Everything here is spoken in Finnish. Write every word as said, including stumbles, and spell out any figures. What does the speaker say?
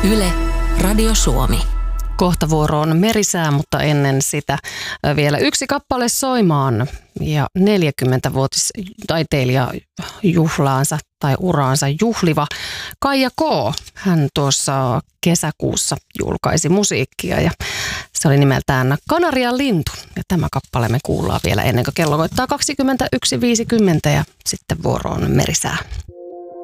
Yle, Radio Suomi. Kohta vuoro on merisää, mutta ennen sitä vielä yksi kappale soimaan ja neljäkymmentävuotistaiteilija juhlaansa tai uraansa juhliva Kaija K. Hän tuossa kesäkuussa julkaisi musiikkia ja se oli nimeltään Kanarian lintu. Ja tämä kappale me kuullaan vielä ennen kuin kello koittaa kaksikymmentäyksi viisikymmentä ja sitten vuoro on merisää.